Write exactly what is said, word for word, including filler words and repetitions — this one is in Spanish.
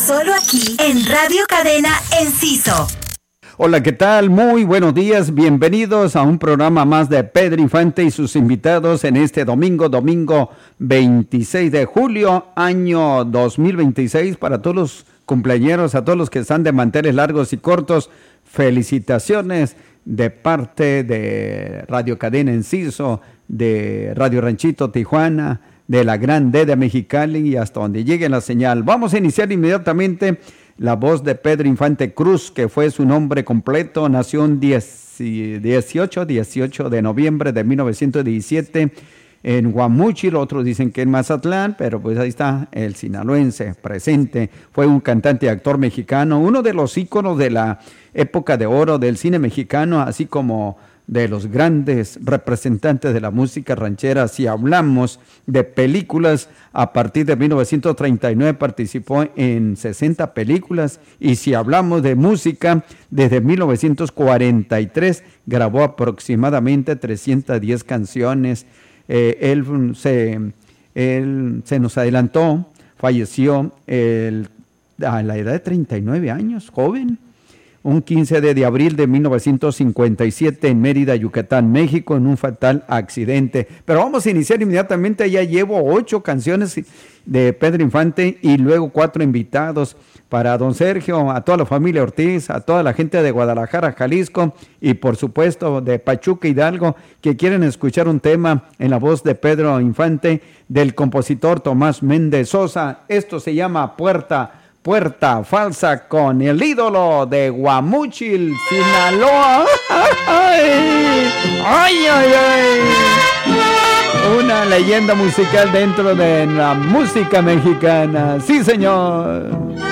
Solo aquí en Radio Cadena Enciso. Hola, ¿qué tal? Muy buenos días, bienvenidos a un programa más de Pedro Infante y sus invitados en este domingo, domingo veintiséis de julio, año dos mil veintiséis. Para todos los cumpleañeros, a todos los que están de manteles largos y cortos, felicitaciones de parte de Radio Cadena Enciso, de Radio Ranchito Tijuana, de la Gran D de Mexicali y hasta donde llegue la señal. Vamos a iniciar inmediatamente. La voz de Pedro Infante Cruz, que fue su nombre completo, nació el dieciocho de noviembre de mil novecientos diecisiete en Guamúchil, otros dicen que en Mazatlán, pero pues ahí está el sinaloense presente. Fue un cantante y actor mexicano, uno de los íconos de la época de oro del cine mexicano, así como de los grandes representantes de la música ranchera. Si hablamos de películas, a partir de mil novecientos treinta y nueve participó en sesenta películas, y si hablamos de música, desde mil novecientos cuarenta y tres grabó aproximadamente trescientas diez canciones. Eh, él, se, él se nos adelantó, falleció el, a la edad de treinta y nueve años, joven. Un quince de abril de mil novecientos cincuenta y siete en Mérida, Yucatán, México, en un fatal accidente. Pero vamos a iniciar inmediatamente. Ya llevo ocho canciones de Pedro Infante y luego cuatro invitados para don Sergio, a toda la familia Ortiz, a toda la gente de Guadalajara, Jalisco y por supuesto de Pachuca, Hidalgo, que quieren escuchar un tema en la voz de Pedro Infante del compositor Tomás Méndez Sosa. Esto se llama Puerta Puerta Falsa, con el ídolo de Guamúchil, Sinaloa. ¡Ay, ay, ay, ay! Una leyenda musical dentro de la música mexicana. Sí, señor.